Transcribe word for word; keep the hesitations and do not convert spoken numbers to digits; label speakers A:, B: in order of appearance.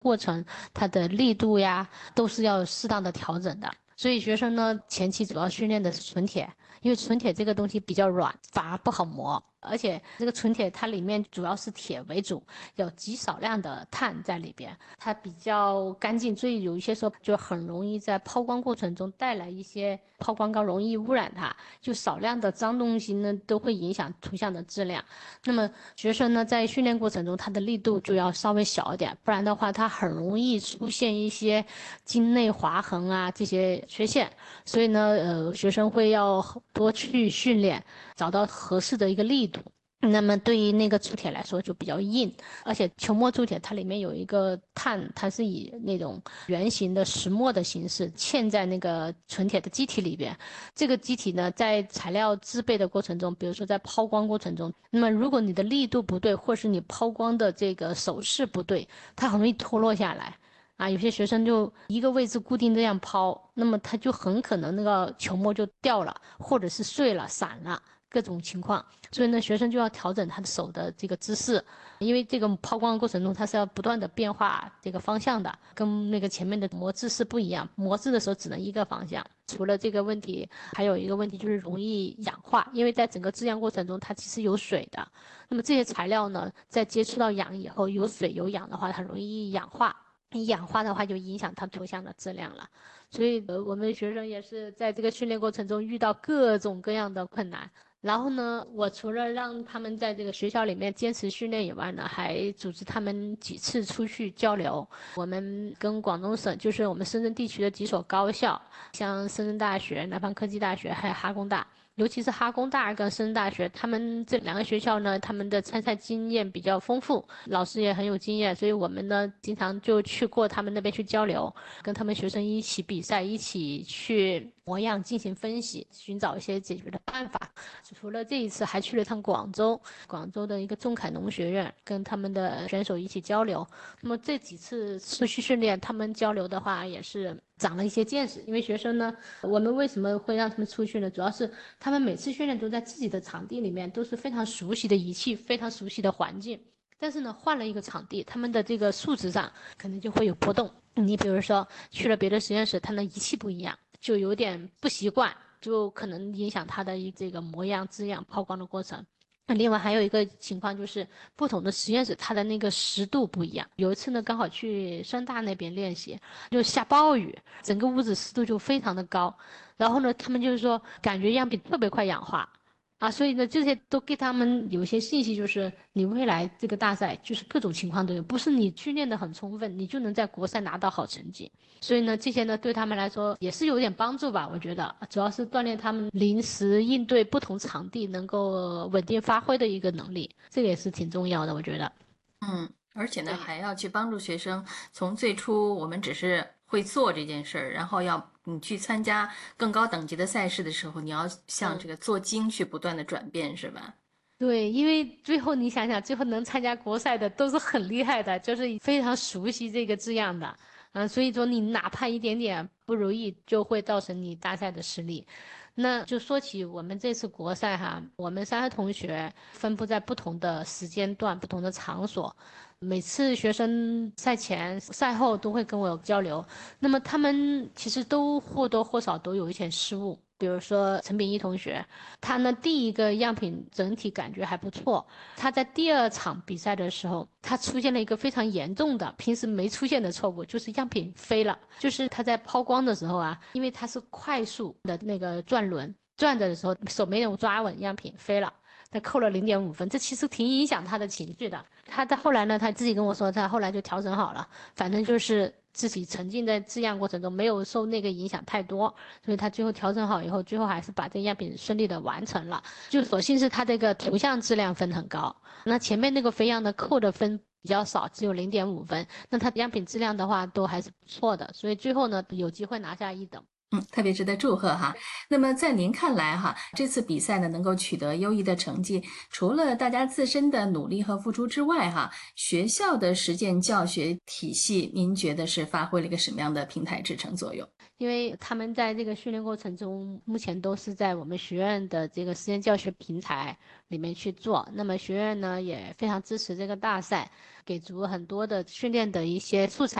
A: 过程，它的力度呀，都是要适当的调整的。所以学生呢，前期主要训练的是纯铁，因为纯铁这个东西比较软，反而不好磨。而且这个纯铁它里面主要是铁为主，有极少量的碳在里边，它比较干净，所以有一些时候就很容易在抛光过程中带来一些抛光膏容易污染它，就少量的脏东西呢都会影响图像的质量。那么学生呢在训练过程中，他的力度就要稍微小一点，不然的话他很容易出现一些筋内划痕啊这些缺陷。所以呢，呃，学生会要多去训练，找到合适的一个力度。那么对于那个铸铁来说就比较硬，而且球磨铸铁它里面有一个碳，它是以那种圆形的石墨的形式嵌在那个纯铁的基体里边。这个基体呢，在材料制备的过程中，比如说在抛光过程中，那么如果你的力度不对，或是你抛光的这个手势不对，它很容易脱落下来。啊，有些学生就一个位置固定这样抛，那么他就很可能那个球沫就掉了，或者是碎了、散了，各种情况。所以呢，学生就要调整他的手的这个姿势，因为这个抛光的过程中，它是要不断的变化这个方向的，跟那个前面的磨制是不一样。磨制的时候只能一个方向。除了这个问题，还有一个问题就是容易氧化，因为在整个制样过程中，它其实有水的。那么这些材料呢，在接触到氧以后，有水有氧的话，它容易氧化。你氧化的话，就影响它图像的质量了。所以，呃，我们学生也是在这个训练过程中遇到各种各样的困难。然后呢，我除了让他们在这个学校里面坚持训练以外呢，还组织他们几次出去交流。我们跟广东省，就是我们深圳地区的几所高校，像深圳大学、南方科技大学还有哈工大。尤其是哈工大跟深圳大学，他们这两个学校呢，他们的参赛经验比较丰富，老师也很有经验，所以我们呢经常就去过他们那边去交流，跟他们学生一起比赛，一起去模样进行分析，寻找一些解决的办法。除了这一次，还去了趟广州，广州的一个仲恺农学院，跟他们的选手一起交流。那么这几次出去训练，他们交流的话也是长了一些见识。因为学生呢，我们为什么会让他们出去呢？主要是他们每次训练都在自己的场地里面，都是非常熟悉的仪器，非常熟悉的环境。但是呢，换了一个场地，他们的这个素质上可能就会有波动。你比如说去了别的实验室，他的仪器不一样，就有点不习惯，就可能影响他的这个模样、字样、抛光的过程。另外还有一个情况就是，不同的实验室它的那个湿度不一样。有一次呢，刚好去深大那边练习，就下暴雨，整个屋子湿度就非常的高。然后呢，他们就是说感觉样品特别快氧化，啊，所以呢，这些都给他们有一些信息，就是你未来这个大赛就是各种情况都有，不是你训练的很充分，你就能在国赛拿到好成绩。所以呢，这些呢对他们来说也是有点帮助吧，我觉得主要是锻炼他们临时应对不同场地能够稳定发挥的一个能力，这个也是挺重要的，我觉得。
B: 嗯，而且呢，
A: 对。
B: 还要去帮助学生从最初我们只是会做这件事儿，然后要你去参加更高等级的赛事的时候，你要向
A: 嗯。
B: 这个做精去不断的转变，是吧？
A: 对，因为最后你想想，最后能参加国赛的都是很厉害的，就是非常熟悉这个字样的，嗯，所以说你哪怕一点点不如意，就会造成你大赛的失利。那就说起我们这次国赛哈，我们三个同学分布在不同的时间段、不同的场所，每次学生赛前、赛后都会跟我有交流，那么他们其实都或多或少都有一些失误。比如说陈炳一同学，他呢第一个样品整体感觉还不错，他在第二场比赛的时候，他出现了一个非常严重的平时没出现的错误，就是样品飞了。就是他在抛光的时候啊，因为他是快速的那个转轮转着的时候，手没有抓稳，样品飞了。他扣了零点五分，这其实挺影响他的情绪的。他到后来呢，他自己跟我说，他后来就调整好了，反正就是自己沉浸在制样过程中，没有受那个影响太多，所以他最后调整好以后，最后还是把这个样品顺利的完成了。就所幸是他这个图像质量分很高，那前面那个飞样的扣的分比较少，只有零点五分，那他样品质量的话都还是不错的，所以最后呢有机会拿下一等。
B: 嗯，特别值得祝贺哈。那么在您看来哈，这次比赛呢能够取得优异的成绩，除了大家自身的努力和付出之外哈，学校的实践教学体系，您觉得是发挥了一个什么样的平台支撑作用？
A: 因为他们在这个训练过程中，目前都是在我们学院的这个实验教学平台里面去做。那么学院呢也非常支持这个大赛，给足很多的训练的一些素材。